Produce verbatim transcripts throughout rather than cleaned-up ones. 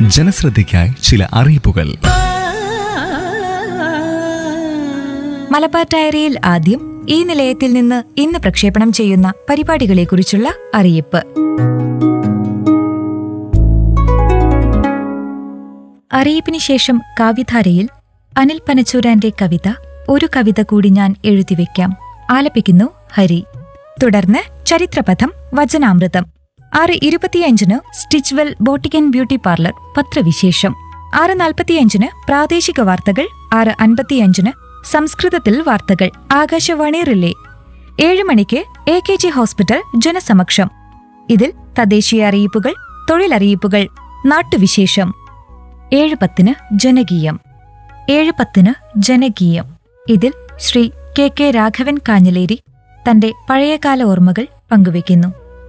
ജനശ്രദ്ധയ്ക്കായി ചില അറിയിപ്പുകൾ. മലബാർ ഡയറിയിൽ ആദ്യം ഈ നിലയത്തിൽ നിന്ന് ഇന്ന് പ്രക്ഷേപണം ചെയ്യുന്ന പരിപാടികളെക്കുറിച്ചുള്ള അറിയിപ്പ്. അറിയിപ്പിന് ശേഷം കാവ്യധാരയിൽ അനിൽ പനച്ചൂരാന്റെ കവിത ഒരു കവിത കൂടി ഞാൻ എഴുതിവെക്കാം ആലപിക്കുന്നു ഹരി. തുടർന്ന് ചരിത്രപഥം വചനാമൃതം. ആറ് ഇരുപത്തിയഞ്ചിന് Stitchwell boutique and beauty parlour പത്രവിശേഷം. ആറ് നാൽപ്പത്തിയഞ്ചിന് പ്രാദേശിക വാർത്തകൾ. ആറ് അൻപത്തിയഞ്ചിന് സംസ്കൃതത്തിൽ വാർത്തകൾ ആകാശവാണി റിലേ. ഏഴ് മണിക്ക് എ കെ ജി ഹോസ്പിറ്റൽ ജനസമക്ഷം. ഇതിൽ തദ്ദേശീയ അറിയിപ്പുകൾ, തൊഴിലറിയിപ്പുകൾ, നാട്ടുവിശേഷം. ഏഴ് പത്തിന് ജനകീയം. ഏഴ് പത്തിന് ജനകീയം. ഇതിൽ ശ്രീ കെ കെ രാഘവൻ കാഞ്ഞിലേരി തന്റെ പഴയകാല ഓർമ്മകൾ പങ്കുവയ്ക്കുന്നു.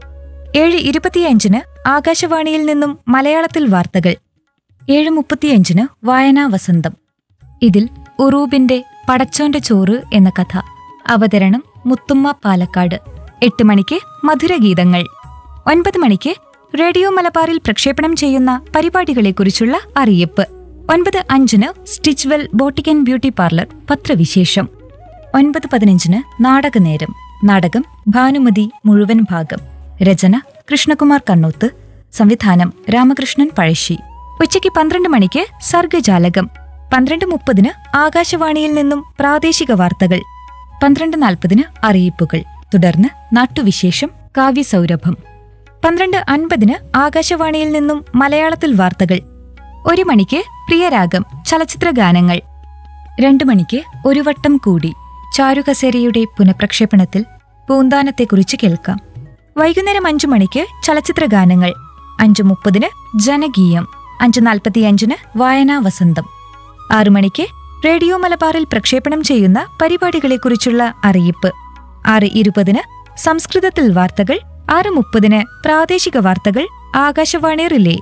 ഏഴ് ഇരുപത്തിയഞ്ചിന് ആകാശവാണിയിൽ നിന്നും മലയാളത്തിൽ വാർത്തകൾ. ഏഴ് മുപ്പത്തിയഞ്ചിന് വായനാ വസന്തം. ഇതിൽ ഉറൂബിന്റെ പടച്ചോന്റെ ചോറ് എന്ന കഥ. അവതരണം മുത്തുമ്മ പാലക്കാട്. എട്ട് മണിക്ക് മധുരഗീതങ്ങൾ. ഒൻപത് മണിക്ക് റേഡിയോ മലബാറിൽ പ്രക്ഷേപണം ചെയ്യുന്ന പരിപാടികളെക്കുറിച്ചുള്ള അറിയിപ്പ്. ഒൻപത് അഞ്ചിന് Stitchwell boutique and beauty parlour പത്രവിശേഷം. ഒൻപത് പതിനഞ്ചിന് നാടകനേരം. നാടകം ഭാനുമതി മുഴുവൻ ഭാഗം. രചന കൃഷ്ണകുമാർ കണ്ണൂത്ത്. സംവിധാനം രാമകൃഷ്ണൻ പഴശ്ശി. ഉച്ചയ്ക്ക് പന്ത്രണ്ട് മണിക്ക് സർഗജാലകം. പന്ത്രണ്ട് മുപ്പതിന് ആകാശവാണിയിൽ നിന്നും പ്രാദേശിക വാർത്തകൾ. പന്ത്രണ്ട് നാൽപ്പതിന് അറിയിപ്പുകൾ. തുടർന്ന് നാട്ടുവിശേഷം കാവ്യസൗരഭം. പന്ത്രണ്ട് അൻപതിന് ആകാശവാണിയിൽ നിന്നും മലയാളത്തിൽ വാർത്തകൾ. ഒരു മണിക്ക് പ്രിയരാഗം ചലച്ചിത്ര ഗാനങ്ങൾ. രണ്ടു മണിക്ക് ഒരു വട്ടം കൂടി ചാരുകസേരയുടെ പുനഃപ്രക്ഷേപണത്തിൽ പൂന്താനത്തെക്കുറിച്ച് കേൾക്കാം. വൈകുന്നേരം അഞ്ചു മണിക്ക് ചലച്ചിത്ര ഗാനങ്ങൾ. അഞ്ചു മുപ്പതിന് ജനകീയം. അഞ്ചു നാൽപ്പത്തിയഞ്ചിന് വായനാ വസന്തം. ആറു മണിക്ക് റേഡിയോ മലബാറിൽ പ്രക്ഷേപണം ചെയ്യുന്ന പരിപാടികളെക്കുറിച്ചുള്ള അറിയിപ്പ്. ആറ് ഇരുപതിന് സംസ്കൃതത്തിൽ വാർത്തകൾ. ആറ് മുപ്പതിന് പ്രാദേശിക വാർത്തകൾ ആകാശവാണി റിലേ.